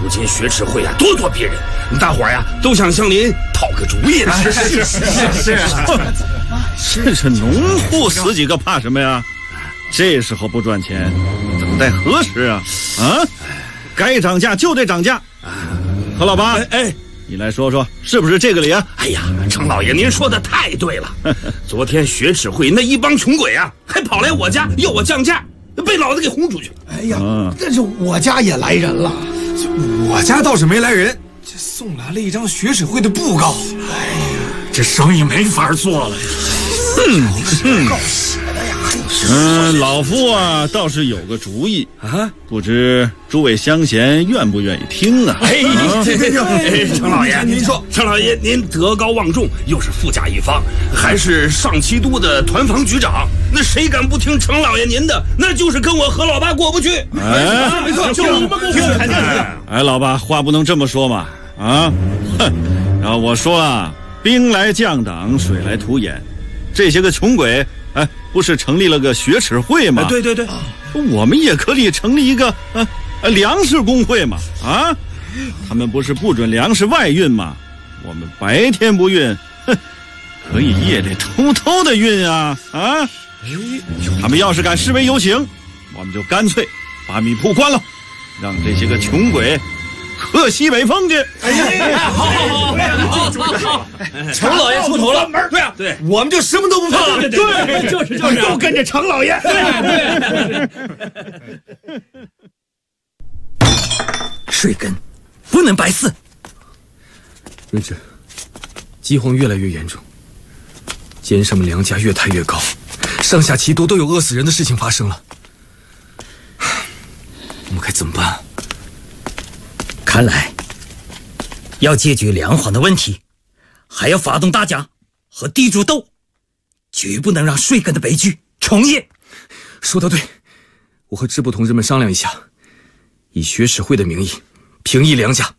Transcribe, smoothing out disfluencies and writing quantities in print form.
如今学齿会啊咄咄逼人，大伙儿呀都想向您讨个主意呢。 是农户死几个怕什么呀？这时候不赚钱，等待何时啊？啊，该涨价就得涨价。何老八，你来说说，是不是这个理啊？ 哎呀，程老爷，您说的太对了。昨天学齿会那一帮穷鬼啊，还跑来我家要我降价，被老子给轰出去了。 哎呀，但是我家也来人了， 我家倒是没来人，这送来了一张学齿会的布告。 哎呀，这生意没法做了呀。 告写的呀。 老夫啊倒是有个主意啊，不知诸位乡贤愿不愿意听啊？ 程老爷，您说，程老爷您德高望重，又是富甲一方，还是上七都的团防局长，那谁敢不听程老爷您的？那就是跟我何老八过不去。 没错，就你们过不去。 哎，老八，话不能这么说嘛！啊，哼！然后我说啊，兵来将挡，水来土掩，这些个穷鬼，哎，不是成立了个学齿会吗？ 对， 我们也可以成立一个粮食工会嘛！啊，他们不是不准粮食外运吗？我们白天不运，可以夜里偷偷的运啊！啊，他们要是敢示威游行，我们就干脆把米铺关了，让这些个穷鬼喝西北风去。 好，程老爷出头了。对啊，对，我们就什么都不怕了。对，就是，都跟着程老爷。对。 税根不能白撕。 润之，饥荒越来越严重，奸商们粮价越抬越高，上下其都有饿死人的事情发生了。我们该怎么办？ 看来要解决粮荒的问题，还要发动大家和地主斗，绝不能让税根的悲剧重演。 说得对，我和支部同志们商量一下，以学齿会的名义平抑粮价，